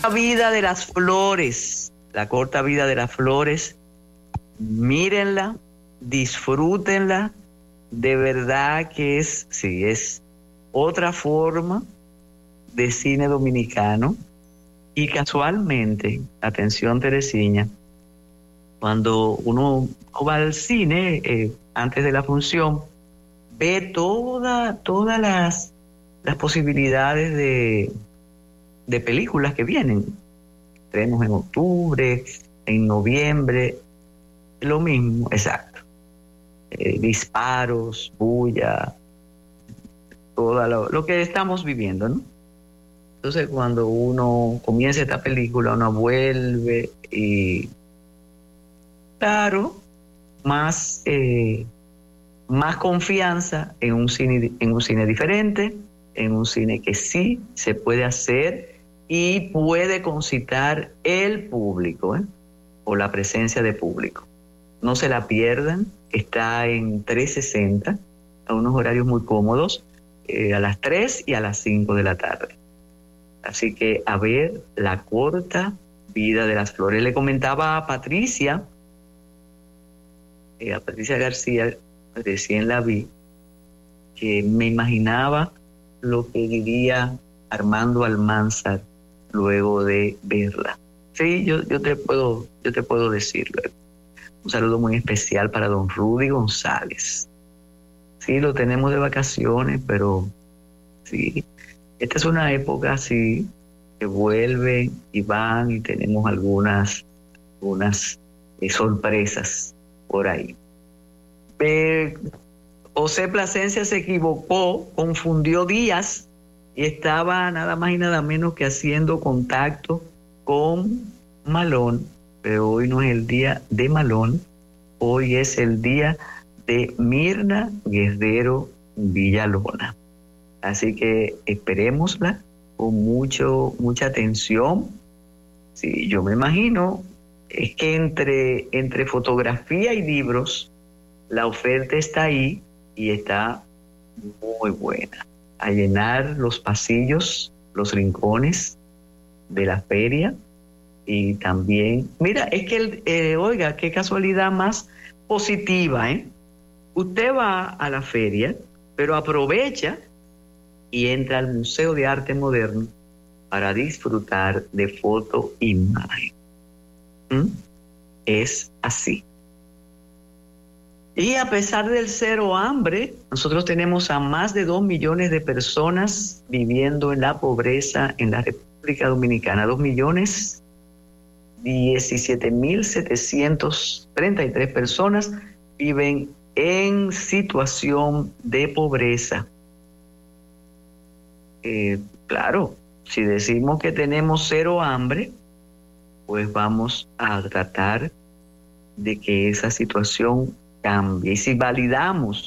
La vida de las flores, la corta vida de las flores, mírenla, disfrútenla, de verdad que es otra forma de cine dominicano. Y casualmente, atención Teresina, cuando uno va al cine antes de la función, ve todas las posibilidades de películas que vienen. Estrenos en octubre, en noviembre, lo mismo, exacto. Disparos, bulla, todo lo que estamos viviendo, ¿no? Entonces, cuando uno comienza esta película, uno vuelve y, claro, más confianza en un cine diferente, en un cine que sí se puede hacer y puede concitar el público, o la presencia de público. No se la pierdan, está en 360, a unos horarios muy cómodos, a las 3 y a las 5 de la tarde. Así que a ver la corta vida de las flores. Le comentaba a Patricia García, recién la vi, que me imaginaba lo que diría Armando Almanzar luego de verla. Sí, yo te puedo decirlo. Un saludo muy especial para don Rudy González. Sí, lo tenemos de vacaciones, pero sí, esta es una época así que vuelven y van y tenemos algunas sorpresas por ahí. José Plasencia se equivocó, confundió días y estaba nada más y nada menos que haciendo contacto con Malón, pero hoy no es el día de Malón, hoy es el día de Mirna Guerrero Villalona. Así que esperémosla con mucha atención. Sí, yo me imagino, es que entre fotografía y libros, la oferta está ahí y está muy buena. A llenar los pasillos, los rincones de la feria. Y también, mira, es que, oiga, qué casualidad más positiva, ¿eh? Usted va a la feria, pero aprovecha y entra al Museo de Arte Moderno para disfrutar de foto e imagen. Es así. Y a pesar del cero hambre, nosotros tenemos a más de 2 millones de personas viviendo en la pobreza en la República Dominicana. 2.017.733 personas viven en situación de pobreza. Claro, si decimos que tenemos cero hambre, pues vamos a tratar de que esa situación cambie. Y si validamos